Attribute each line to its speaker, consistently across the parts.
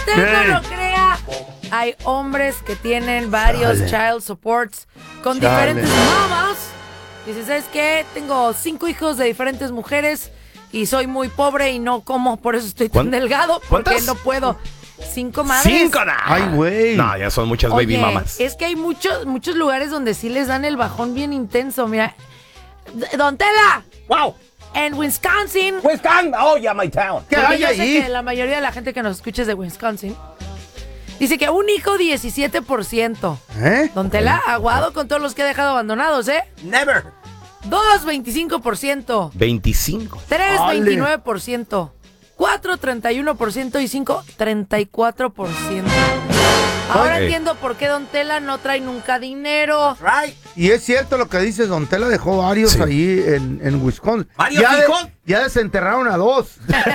Speaker 1: usted no lo crea, hay hombres que tienen varios child supports con diferentes mamás. Dice, ¿sabes qué? Tengo 5 hijos de diferentes mujeres y soy muy pobre y no como, por eso estoy tan delgado, porque
Speaker 2: ¿Cuántas?
Speaker 1: no puedo. 5 madres.
Speaker 2: 5, no.
Speaker 3: Ay, güey.
Speaker 2: No, ya son muchas baby
Speaker 1: Oye,
Speaker 2: mamas.
Speaker 1: es que hay muchos lugares donde sí les dan el bajón bien intenso. Mira, Don Tela,
Speaker 2: ¡Wow!
Speaker 1: en Wisconsin.
Speaker 2: Wisconsin, oh, yeah, my town.
Speaker 3: ¿Qué
Speaker 1: Porque
Speaker 3: hay
Speaker 1: yo sé
Speaker 3: ahí?
Speaker 1: que la mayoría de la gente que nos escucha es de Wisconsin. Dice que un hijo 17%.
Speaker 3: ¿Eh?
Speaker 1: Don Tela, aguado con todos los que ha dejado abandonados, ¿eh?
Speaker 2: Never.
Speaker 1: 2, 25%.
Speaker 2: 25.
Speaker 1: 3,
Speaker 3: Ole.
Speaker 1: 29%. 4, 31% y 5, 34%. Ahora
Speaker 2: Oye.
Speaker 1: entiendo por qué Don Tela no trae nunca dinero.
Speaker 2: Right.
Speaker 3: Y es cierto lo que dices, Don Tela dejó varios
Speaker 2: Sí.
Speaker 3: ahí en Wisconsin.
Speaker 2: ¿Varios
Speaker 3: ya
Speaker 2: hijos?
Speaker 3: Ya desenterraron a 2.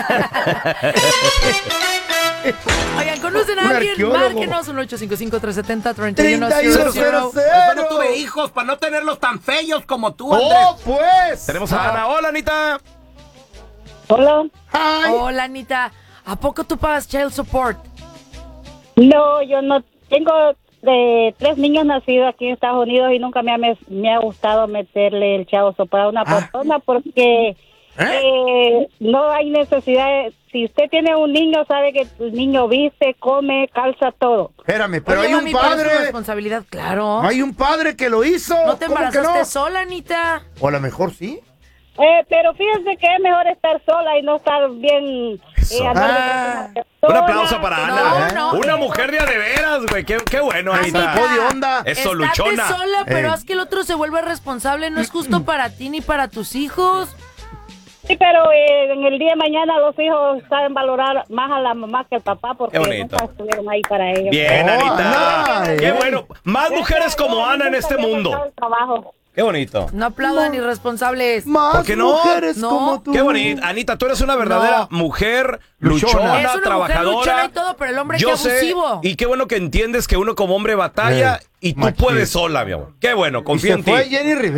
Speaker 1: Oigan, ¿conocen a
Speaker 3: Un
Speaker 1: alguien?
Speaker 3: arqueólogo.
Speaker 1: Márquenos un 855-370-3100.
Speaker 3: 3100.
Speaker 2: No tuve hijos para no tenerlos tan feos como tú,
Speaker 3: ¡Oh, pues!
Speaker 2: Tenemos a Ana. Hola, Anita.
Speaker 4: Hola.
Speaker 3: Ay.
Speaker 1: Hola, Anita. ¿A poco tú pagas child support?
Speaker 4: No, yo no tengo de 3 niños nacidos aquí en Estados Unidos y nunca me ha gustado meterle el chavo para una persona porque no hay necesidad. Si usted tiene un niño, sabe que el niño viste, come, calza todo.
Speaker 3: Espérame, pero
Speaker 1: Oye,
Speaker 3: hay un
Speaker 1: mami, pero es tu
Speaker 3: padre.
Speaker 1: responsabilidad, claro.
Speaker 3: Hay un padre que lo hizo.
Speaker 1: ¿No te
Speaker 3: ¿Cómo que
Speaker 1: embarazaste
Speaker 3: no?
Speaker 1: sola, Anita?
Speaker 3: O a lo mejor sí.
Speaker 4: Pero fíjense que es mejor estar sola y no estar bien.
Speaker 2: Un aplauso para Ana.
Speaker 1: No,
Speaker 2: Una mujer de a de veras, güey. Qué bueno, Anita.
Speaker 3: Sacó de onda.
Speaker 2: Eso,
Speaker 1: Estate
Speaker 2: luchona.
Speaker 1: sola, pero
Speaker 3: Ey.
Speaker 1: haz que el otro se vuelva responsable. No es justo para ti ni para tus hijos.
Speaker 4: Sí, pero en el día de mañana los hijos saben valorar más a la mamá que al papá porque
Speaker 2: Qué bonito.
Speaker 4: nunca estuvieron ahí para ellos.
Speaker 2: Bien,
Speaker 3: Oh,
Speaker 2: Anita.
Speaker 3: Ana,
Speaker 2: Qué bueno. Más mujeres como Ana en este mundo.
Speaker 4: Trabajo.
Speaker 2: Qué bonito.
Speaker 1: No aplaudan irresponsables.
Speaker 3: Más
Speaker 2: ¿Por qué no?
Speaker 3: mujeres
Speaker 1: No.
Speaker 3: como tú.
Speaker 2: Qué bonito. Anita, tú eres una verdadera mujer
Speaker 3: Luchona.
Speaker 2: luchona,
Speaker 1: Es una
Speaker 2: trabajadora.
Speaker 1: mujer luchona y todo, pero el hombre
Speaker 2: Yo
Speaker 1: que
Speaker 2: sé,
Speaker 1: abusivo.
Speaker 2: y qué bueno que entiendes que uno como hombre batalla y tú
Speaker 3: machín.
Speaker 2: puedes sola, mi amor. Qué bueno,
Speaker 3: Y
Speaker 2: confía
Speaker 3: se
Speaker 2: en ti.
Speaker 3: fue Jenny Rivera.